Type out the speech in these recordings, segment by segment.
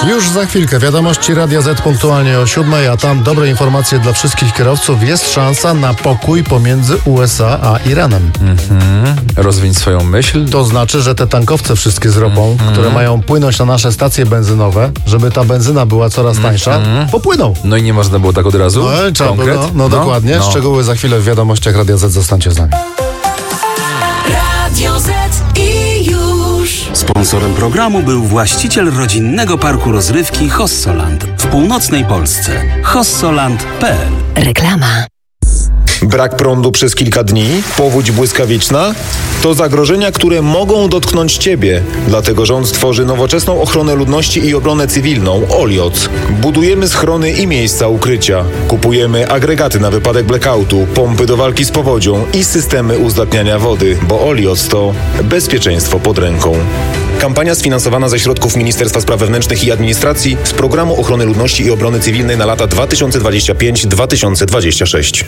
Już za chwilkę wiadomości Radia Z punktualnie o 7:00, a tam dobre informacje dla wszystkich kierowców. Jest szansa na pokój pomiędzy USA a Iranem. Rozwiń swoją myśl. To znaczy, że te tankowce wszystkie z ropą, które mają płynąć na nasze stacje benzynowe, żeby ta benzyna była coraz tańsza, popłyną. No i nie można było tak od razu? Konkret? Dokładnie. Szczegóły za chwilę w wiadomościach Radia Z. Zostańcie z nami. Radio Z i już. Sponsorem programu był właściciel rodzinnego parku rozrywki Hossoland w północnej Polsce. hossoland.pl. Reklama. Brak prądu przez kilka dni, powódź błyskawiczna to zagrożenia, które mogą dotknąć Ciebie. Dlatego rząd tworzy nowoczesną ochronę ludności i obronę cywilną OLIOC. Budujemy schrony i miejsca ukrycia. Kupujemy agregaty na wypadek blackoutu, pompy do walki z powodzią i systemy uzdatniania wody, bo OLIOC to bezpieczeństwo pod ręką. Kampania sfinansowana ze środków Ministerstwa Spraw Wewnętrznych i Administracji z Programu Ochrony Ludności i Obrony Cywilnej na lata 2025-2026.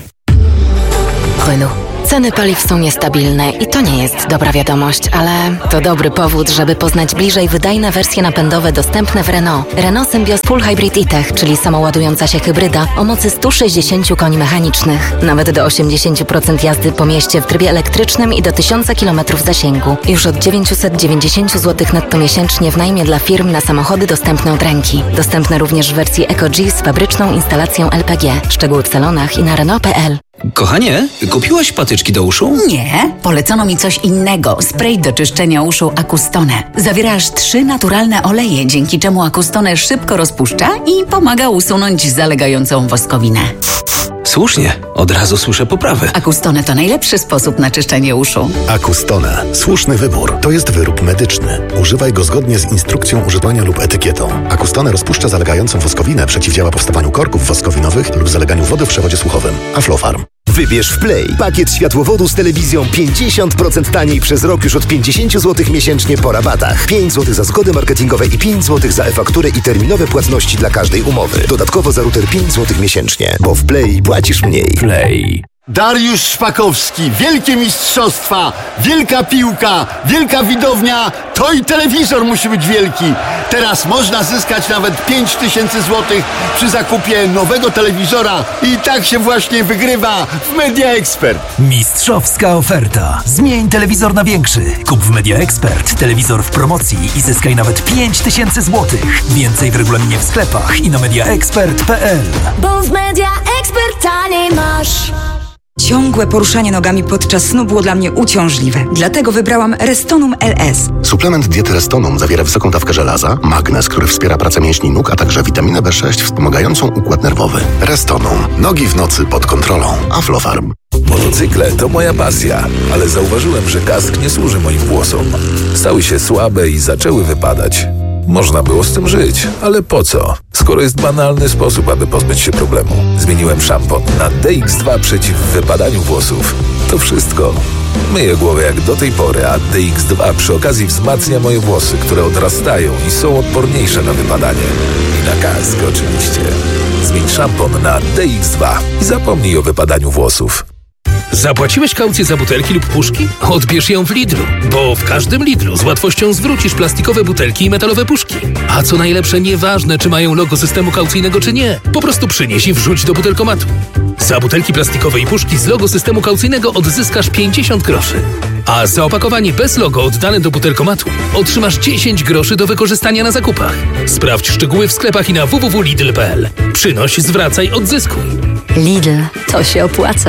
Renault. Ceny paliw są niestabilne i to nie jest dobra wiadomość, ale to dobry powód, żeby poznać bliżej wydajne wersje napędowe dostępne w Renault. Renault Symbioz Full Hybrid e-Tech, czyli samoładująca się hybryda o mocy 160 koni mechanicznych. Nawet do 80% jazdy po mieście w trybie elektrycznym i do 1000 km zasięgu. Już od 990 zł netto miesięcznie w najmie dla firm na samochody dostępne od ręki. Dostępne również w wersji Eco-G z fabryczną instalacją LPG. Szczegóły w salonach i na Renault.pl. Kochanie, kupiłaś patyczki do uszu? Nie, polecono mi coś innego. Spray do czyszczenia uszu Acustone. Zawiera aż 3 naturalne oleje, dzięki czemu Acustone szybko rozpuszcza i pomaga usunąć zalegającą woskowinę. Słusznie, od razu słyszę poprawę. Acustone to najlepszy sposób na czyszczenie uszu. Acustone. Słuszny wybór. To jest wyrób medyczny. Używaj go zgodnie z instrukcją używania lub etykietą. Acustone rozpuszcza zalegającą woskowinę, przeciwdziała powstawaniu korków woskowinowych lub zaleganiu wody w przewodzie słuchowym. Aflofarm. Wybierz w Play pakiet światłowodu z telewizją 50% taniej przez rok już od 50 zł miesięcznie po rabatach. 5 zł za zgody marketingowe i 5 zł za e-fakturę i terminowe płatności dla każdej umowy. Dodatkowo za router 5 zł miesięcznie, bo w Play płacisz mniej. Play. Dariusz Szpakowski, wielkie mistrzostwa, wielka piłka, wielka widownia, to i telewizor musi być wielki. Teraz można zyskać nawet 5000 zł przy zakupie nowego telewizora i tak się właśnie wygrywa w Media Expert. Mistrzowska oferta. Zmień telewizor na większy. Kup w Media Expert telewizor w promocji i zyskaj nawet 5000 zł. Więcej w regulaminie w sklepach i na mediaexpert.pl. Bo w Media Expert taniej masz. Ciągłe poruszanie nogami podczas snu było dla mnie uciążliwe. Dlatego wybrałam Restonum LS. Suplement diety Restonum zawiera wysoką dawkę żelaza, magnez, który wspiera pracę mięśni nóg, a także witaminę B6 wspomagającą układ nerwowy. Restonum. Nogi w nocy pod kontrolą. Aflofarm. Motocykle to moja pasja, ale zauważyłem, że kask nie służy moim włosom. Stały się słabe i zaczęły wypadać. Można było z tym żyć, ale po co? Skoro jest banalny sposób, aby pozbyć się problemu. Zmieniłem szampon na DX2 przeciw wypadaniu włosów. To wszystko. Myję głowę jak do tej pory, a DX2 przy okazji wzmacnia moje włosy, które odrastają i są odporniejsze na wypadanie. I na kask oczywiście. Zmień szampon na DX2 i zapomnij o wypadaniu włosów. Zapłaciłeś kaucję za butelki lub puszki? Odbierz ją w Lidlu, bo w każdym Lidlu z łatwością zwrócisz plastikowe butelki i metalowe puszki. A co najlepsze, nieważne czy mają logo systemu kaucyjnego czy nie, po prostu przynieś i wrzuć do butelkomatu. Za butelki plastikowe i puszki z logo systemu kaucyjnego odzyskasz 50 groszy. A za opakowanie bez logo oddane do butelkomatu otrzymasz 10 groszy do wykorzystania na zakupach. Sprawdź szczegóły w sklepach i na www.lidl.pl. Przynoś, zwracaj, odzyskuj. Lidl, to się opłaca.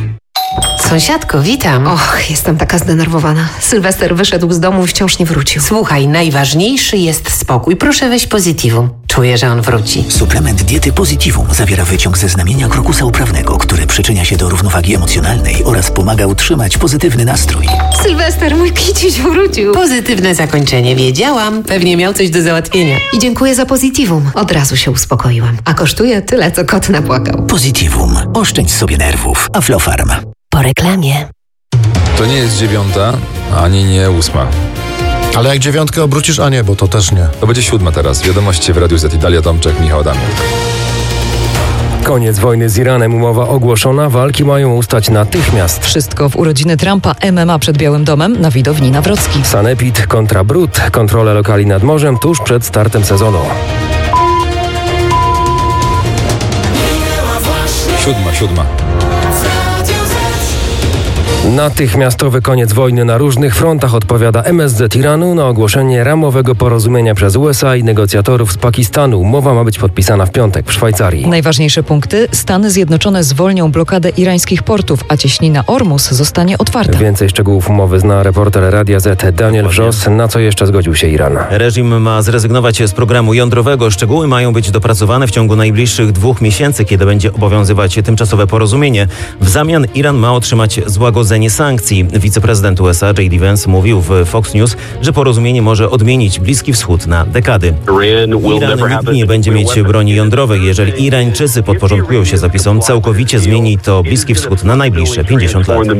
Sąsiadko, witam. Och, jestem taka zdenerwowana. Sylwester wyszedł z domu i wciąż nie wrócił. Słuchaj, najważniejszy jest spokój. Proszę weź Positivum. Czuję, że on wróci. Suplement diety Positivum zawiera wyciąg ze znamienia krokusa uprawnego, który przyczynia się do równowagi emocjonalnej oraz pomaga utrzymać pozytywny nastrój. Sylwester, mój kiciuś wrócił. Pozytywne zakończenie, wiedziałam. Pewnie miał coś do załatwienia. I dziękuję za Positivum. Od razu się uspokoiłam. A kosztuje tyle, co kot napłakał. Positivum. Oszczędź sobie nerwów. Aflofarm. Po reklamie. To nie jest 9, ani nie 8. Ale jak 9 obrócisz, a nie, bo to też nie. To będzie 7 teraz. Wiadomości w Radiu Z. Dalia Tomczak, Michał Adamiuk. Koniec wojny z Iranem, umowa ogłoszona, walki mają ustać natychmiast. Wszystko w urodziny Trumpa, MMA przed Białym Domem, na widowni Nawrocki. Sanepid kontra Brud, kontrole lokali nad morzem tuż przed startem sezonu. 7. Natychmiastowy koniec wojny na różnych frontach odpowiada MSZ Iranu na ogłoszenie ramowego porozumienia przez USA i negocjatorów z Pakistanu. Umowa ma być podpisana w piątek w Szwajcarii. Najważniejsze punkty: Stany Zjednoczone zwolnią blokadę irańskich portów, a cieśnina Ormus zostanie otwarta. Więcej szczegółów umowy zna reporter Radia Z Daniel Wrzos. Na co jeszcze zgodził się Iran? Reżim ma zrezygnować z programu jądrowego. Szczegóły mają być dopracowane w ciągu najbliższych 2 miesięcy, kiedy będzie obowiązywać tymczasowe porozumienie. W zamian Iran ma otrzymać złagodzenie sankcji. Wiceprezydent USA J.D. Vance mówił w Fox News, że porozumienie może odmienić Bliski Wschód na dekady. Iran nigdy nie będzie mieć broni jądrowej. Jeżeli Irańczycy podporządkują się zapisom, całkowicie zmieni to Bliski Wschód na najbliższe 50 lat.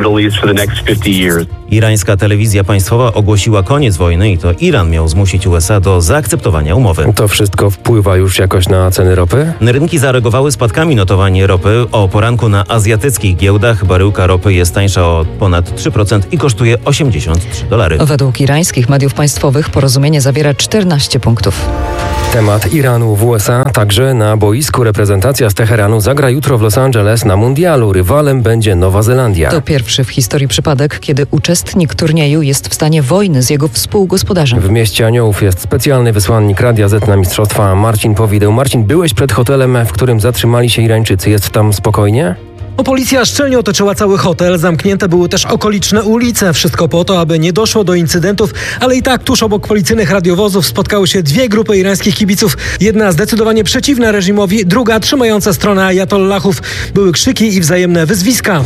Irańska telewizja państwowa ogłosiła koniec wojny i to Iran miał zmusić USA do zaakceptowania umowy. To wszystko wpływa już jakoś na ceny ropy? Rynki zareagowały spadkami notowania ropy. O poranku na azjatyckich giełdach baryłka ropy jest tańsza o ponad 3% i kosztuje $83. Według irańskich mediów państwowych porozumienie zawiera 14 punktów. Temat Iranu w USA także na boisku. Reprezentacja z Teheranu zagra jutro w Los Angeles na mundialu. Rywalem będzie Nowa Zelandia. To pierwszy w historii przypadek, kiedy uczestnik turnieju jest w stanie wojny z jego współgospodarzem. W mieście Aniołów jest specjalny wysłannik Radia Z na mistrzostwa Marcin Powideł. Marcin, byłeś przed hotelem, w którym zatrzymali się Irańczycy. Jest tam spokojnie? Policja szczelnie otoczyła cały hotel, zamknięte były też okoliczne ulice. Wszystko po to, aby nie doszło do incydentów, ale i tak tuż obok policyjnych radiowozów spotkały się 2 grupy irańskich kibiców. Jedna zdecydowanie przeciwna reżimowi, druga trzymająca stronę ajatollahów. Były krzyki i wzajemne wyzwiska.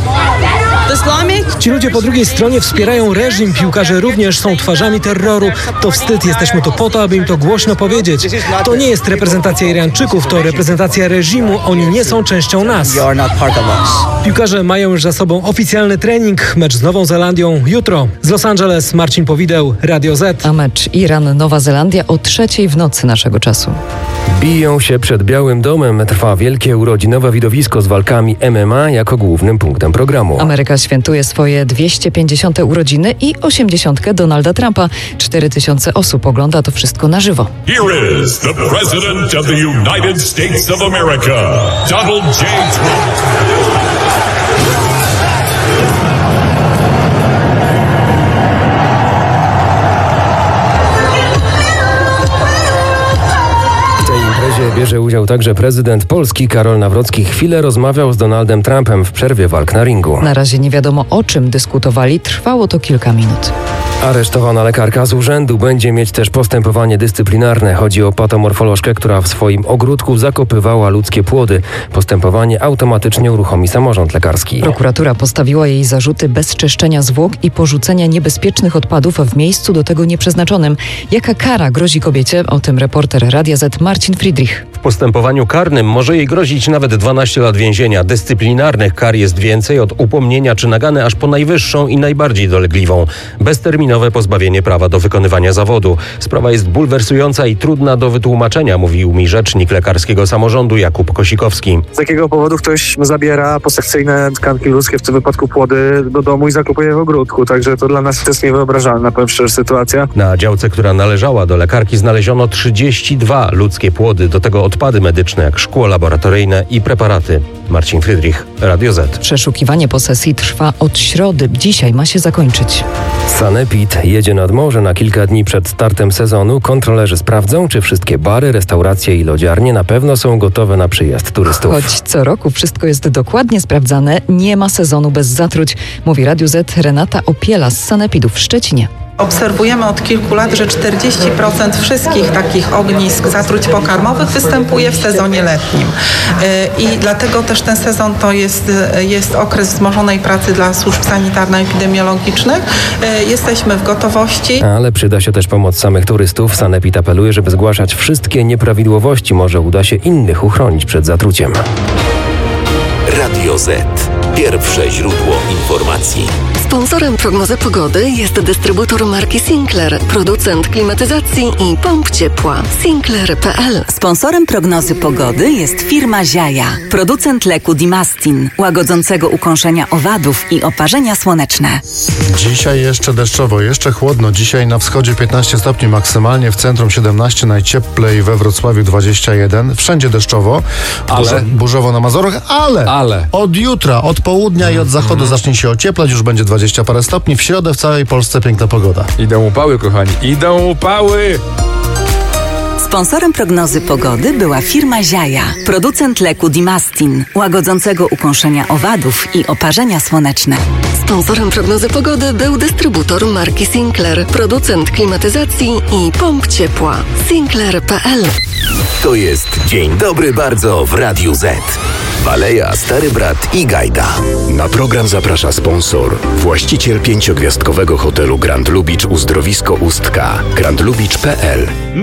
Ci ludzie po drugiej stronie wspierają reżim, piłkarze również są twarzami terroru. To wstyd, jesteśmy tu po to, aby im to głośno powiedzieć. To nie jest reprezentacja Irańczyków, to reprezentacja reżimu, oni nie są częścią nas. Piłkarze mają już za sobą oficjalny trening. Mecz z Nową Zelandią jutro. Z Los Angeles Marcin Powideł, Radio Z. A mecz Iran-Nowa Zelandia o 3:00 w nocy naszego czasu. Biją się przed Białym Domem. Trwa wielkie urodzinowe widowisko z walkami MMA jako głównym punktem programu. Ameryka świętuje swoje 250. urodziny i 80. Donalda Trumpa. 4000 osób ogląda to wszystko na żywo. Here is the President of the United States of America, Donald J. Trump. Bierze udział także prezydent Polski Karol Nawrocki. Chwilę rozmawiał z Donaldem Trumpem w przerwie walk na ringu. Na razie nie wiadomo, o czym dyskutowali. Trwało to kilka minut. Aresztowana lekarka z urzędu będzie mieć też postępowanie dyscyplinarne. Chodzi o patomorfolożkę, która w swoim ogródku zakopywała ludzkie płody. Postępowanie automatycznie uruchomi samorząd lekarski. Prokuratura postawiła jej zarzuty bezczeszczenia zwłok i porzucenia niebezpiecznych odpadów w miejscu do tego nieprzeznaczonym. Jaka kara grozi kobiecie? O tym reporter Radia Z Marcin Friedrich. W postępowaniu karnym może jej grozić nawet 12 lat więzienia. Dyscyplinarnych kar jest więcej, od upomnienia czy nagany aż po najwyższą i najbardziej dolegliwą. Bezterminowe pozbawienie prawa do wykonywania zawodu. Sprawa jest bulwersująca i trudna do wytłumaczenia, mówił mi rzecznik lekarskiego samorządu Jakub Kosikowski. Z jakiego powodu ktoś zabiera posekcyjne tkanki ludzkie, w tym wypadku płody, do domu i zakupuje w ogródku. Także to dla nas jest niewyobrażalna, powiem szczerze, sytuacja. Na działce, która należała do lekarki, znaleziono 32 ludzkie płody, do tego odpady medyczne jak szkło laboratoryjne i preparaty. Marcin Friedrich, Radio Z. Przeszukiwanie posesji trwa od środy. Dzisiaj ma się zakończyć. Sanepid jedzie nad morze na kilka dni przed startem sezonu. Kontrolerzy sprawdzą, czy wszystkie bary, restauracje i lodziarnie na pewno są gotowe na przyjazd turystów. Choć co roku wszystko jest dokładnie sprawdzane, nie ma sezonu bez zatruć, mówi Radiu Z Renata Opiela z Sanepidu w Szczecinie. Obserwujemy od kilku lat, że 40% wszystkich takich ognisk zatruć pokarmowych występuje w sezonie letnim. I dlatego też ten sezon to jest okres wzmożonej pracy dla służb sanitarno-epidemiologicznych. Jesteśmy w gotowości. Ale przyda się też pomoc samych turystów. Sanepid apeluje, żeby zgłaszać wszystkie nieprawidłowości. Może uda się innych uchronić przed zatruciem. Radio Z. Pierwsze źródło informacji. Sponsorem prognozy pogody jest dystrybutor marki Sinclair, producent klimatyzacji i pomp ciepła. Sinclair.pl. Sponsorem prognozy pogody jest firma Ziaja, producent leku Dimastin, łagodzącego ukąszenia owadów i oparzenia słoneczne. Dzisiaj jeszcze deszczowo, jeszcze chłodno. Dzisiaj na wschodzie 15 stopni maksymalnie, w centrum 17, najcieplej we Wrocławiu 21. Wszędzie deszczowo, burzowo na Mazurach, ale od jutra, od południa i od zachodu zacznie się ocieplać, już będzie 20 parę stopni. W środę w całej Polsce piękna pogoda. Idą upały, kochani, idą upały! Sponsorem prognozy pogody była firma Ziaja, producent leku Dimastin, łagodzącego ukąszenia owadów i oparzenia słoneczne. Sponsorem prognozy pogody był dystrybutor marki Sinclair, producent klimatyzacji i pomp ciepła. Sinclair.pl. To jest Dzień Dobry Bardzo w Radiu Z. Baleja, Stary Brat i Gajda. Na program zaprasza sponsor, właściciel 5-gwiazdkowego hotelu Grand Lubicz Uzdrowisko Ustka, grandlubicz.pl.